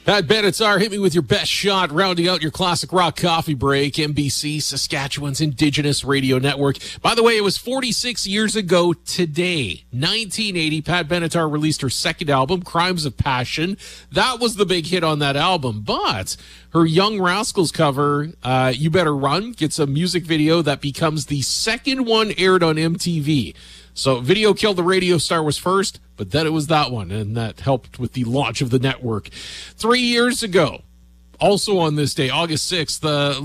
Pat Benatar, hit me with your best shot, rounding out your classic rock coffee break, NBC, Saskatchewan's Indigenous Radio Network. By the way, it was 46 years ago today, 1980, Pat Benatar released her second album, Crimes of Passion. That was the big hit on that album, but her Young Rascals cover, You Better Run, gets a music video that becomes the second one aired on MTV. So Video Killed the Radio Star was first, but then it was that one, and that helped with the launch of the network. 3 years ago, also on this day, August 6th,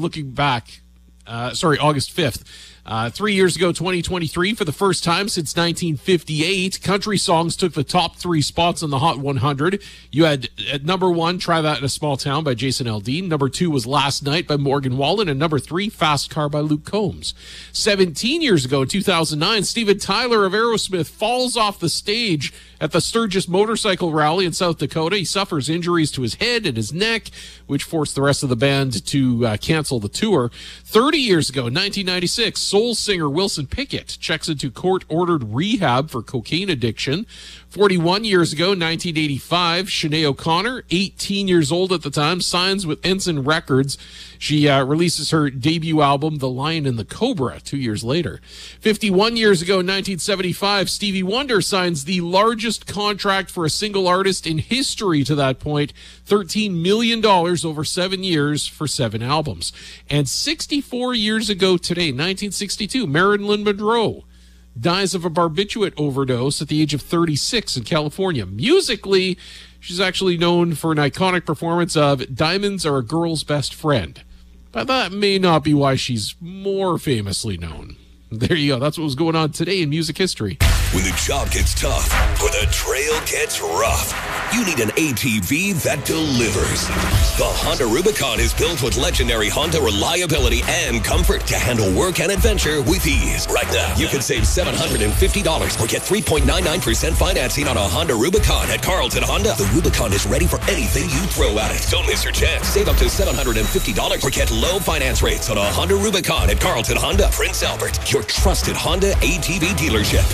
August 5th, 3 years ago, 2023, for the first time since 1958, country songs took the top 3 spots on the Hot 100. You had at number 1, Try That in a Small Town by Jason Aldean. Number 2 was Last Night by Morgan Wallen. And number 3, Fast Car by Luke Combs. 17 years ago, in 2009, Steven Tyler of Aerosmith falls off the stage at the Sturgis Motorcycle Rally in South Dakota. He suffers injuries to his head and his neck, which forced the rest of the band to cancel the tour. 30 years ago, 1996, soul singer Wilson Pickett checks into court-ordered rehab for cocaine addiction. 41 years ago, 1985, Sinead O'Connor, 18 years old at the time, signs with Ensign Records. She releases her debut album, The Lion and the Cobra, 2 years later. 51 years ago, 1975, Stevie Wonder signs the largest contract for a single artist in history to that point, $13 million over 7 years for 7 albums. And 64 years ago today, 1962, Marilyn Monroe dies of a barbiturate overdose at the age of 36 in California. Musically, she's actually known for an iconic performance of Diamonds Are a Girl's Best Friend. But that may not be why she's more famously known. There you go. That's what was going on today in music history. When the job gets tough or the trail gets rough, you need an ATV that delivers. The Honda Rubicon is built with legendary Honda reliability and comfort to handle work and adventure with ease. Right now, you can save $750 or get 3.99% financing on a Honda Rubicon at Carlton Honda. The Rubicon is ready for anything you throw at it. Don't miss your chance. Save up to $750 or get low finance rates on a Honda Rubicon at Carlton Honda, Prince Albert, your trusted Honda ATV dealership.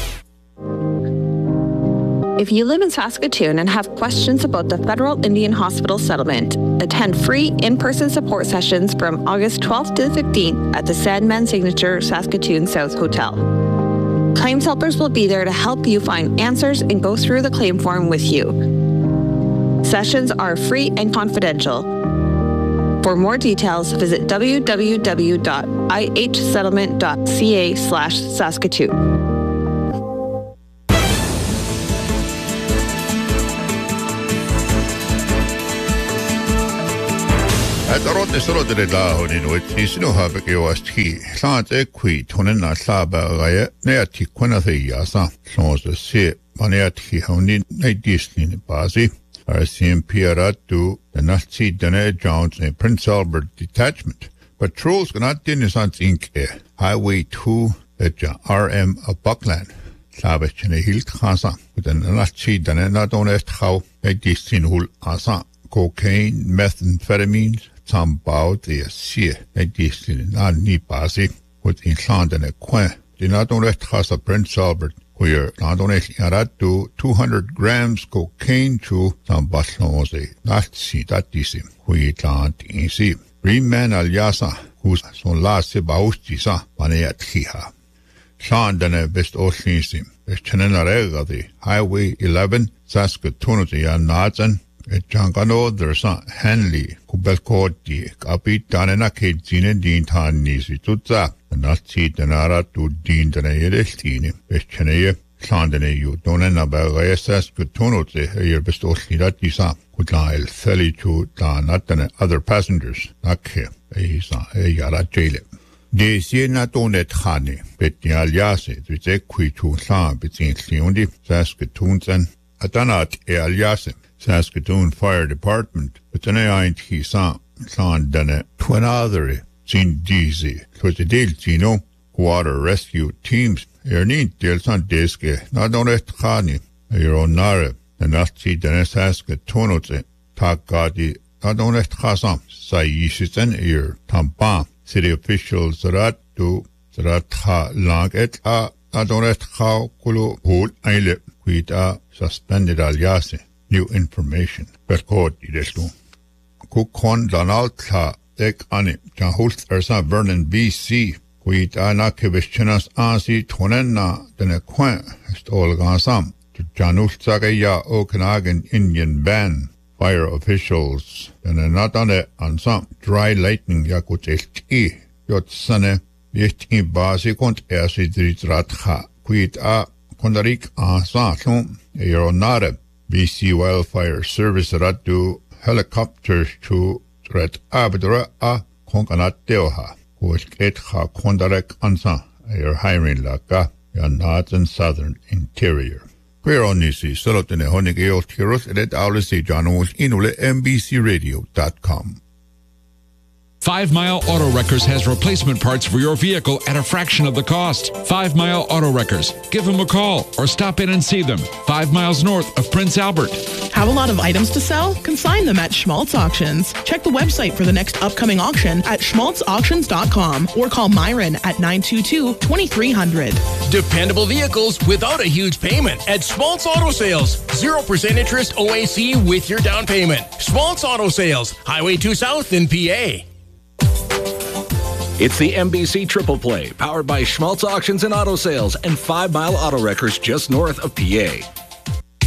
If you live in Saskatoon and have questions about the Federal Indian Hospital settlement, attend free in-person support sessions from August 12th to the 15th at the Sandman Signature Saskatoon South Hotel. Claims helpers will be there to help you find answers and go through the claim form with you. Sessions are free and confidential. For more details, visit www.ihsettlement.ca/Saskatoon. Atarot sorotele dahoni nuetsisino habekewasti saate kui tonena saba gaya neati kwanathiasa sonse se maneati honi naidisni basi RCMP to the Nazi Dene Jones and Prince Albert Detachment. Patrols cannot denisan ink Highway 2 at RM of Buckland. Savage in a hill casa with an Nazi Dene not on how a distinhul asa cocaine, methamphetamines, some bout the sea a distin not ni basi with in London a quen. Did not on casa Prince Albert. Where not only to 200 grams cocaine to some Baslose, not see that disim, we can't see. Reman Alyasa, who's son last Baustisa, Maneat Hiha. Shandane Best Oslisim, Chanenarega, the Highway 11, Saskatoon, Nathan, Jankano, there's Henley, Kubelkoti, Kapit, Danena Kedzine, Dean Tan Nisi Tutsa. Nazi denara to Dean Denayestini, Beschene, Sandene, you don't end up by Saskatoon, here bestowed Hiratisa, Kutlail, Theli to Danatan, other passengers, Nake, a Yara jail. They see not on it, honey, but the aliase, which they quit to Sam between Leondi, Saskatoon, and Atanat, aliase, Saskatoon Fire Department, but then I ain't he Sam, Sandene, twin other. Sin Dizzy, was the deal, Gino, water rescue teams, Ernin, Delson Deske, not on it, Khani, your own Nare, the Nazi Denesaska Tonote, Takadi, not on it, Khasam, Sayishis ear, Tampa, city officials, Zarat to Zaratha Lang et a, not on it, how Kulu, Hul, Eile, Quita, suspended Aliase, new information, but caught Idestu. Kukon Donald Ta Ek Ani Jan Host Ersa Vernon BC Kuit Ana Kibishinas Asi Tonena Dene Quen Stol Gansam to Janus Sagaya Okanagan Indian Band fire officials and not on it on some dry lightning Yakuti Yot Sane Yeti Basi Kont Asidrit Ratha Kuit A Kondarik Asatum Aeronare BC Wildfire Service Ratu helicopters to Red Abdra A Konkanat Deoha, who is Ketha Kondarek Ansa, air hiring Laka, your northern southern interior. Queer on Nisi, Solotine Honigeo Tiros, and Aulisi Janos Inule MBCRadio.com. 5 Mile Auto Wreckers has replacement parts for your vehicle at a fraction of the cost. 5 Mile Auto Wreckers. Give them a call or stop in and see them. 5 miles north of Prince Albert. Have a lot of items to sell? Consign them at Schmaltz Auctions. Check the website for the next upcoming auction at schmaltzauctions.com or call Myron at 922-2300. Dependable vehicles without a huge payment at Schmaltz Auto Sales. 0% interest OAC with your down payment. Schmaltz Auto Sales, Highway 2 South in PA. It's the MBC Triple Play, powered by Schmaltz Auctions and Auto Sales and 5 Mile Auto Wreckers just north of PA.